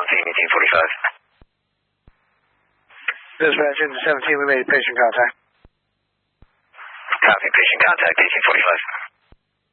meeting 45. Dispatch into 17, we made patient contact. Copy, patient contact, 1845.